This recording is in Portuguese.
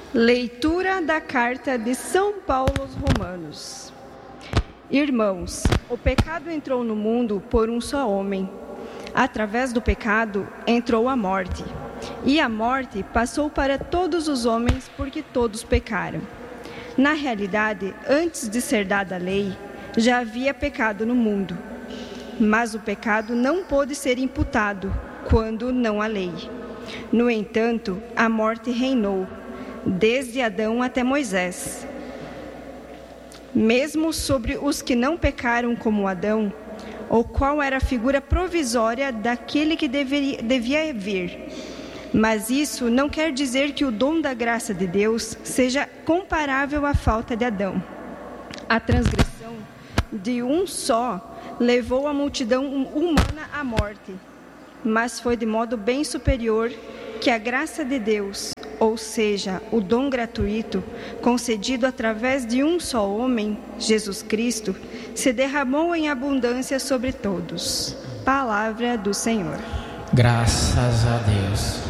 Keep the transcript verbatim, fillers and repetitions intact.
Leitura da carta de São Paulo aos Romanos. Irmãos, o pecado entrou no mundo por um só homem. Através do pecado entrou a morte. E a morte passou para todos os homens porque todos pecaram. Na realidade, antes de ser dada a lei, já havia pecado no mundo. Mas o pecado não pôde ser imputado quando não há lei. No entanto, a morte reinou, desde Adão até Moisés. Mesmo sobre os que não pecaram como Adão, o qual era a figura provisória daquele que deveria, devia vir. Mas isso não quer dizer que o dom da graça de Deus seja comparável à falta de Adão. A transgressão de um só levou a multidão humana à morte, mas foi de modo bem superior que a graça de Deus, ou seja, o dom gratuito, concedido através de um só homem, Jesus Cristo, se derramou em abundância sobre todos. Palavra do Senhor. Graças a Deus.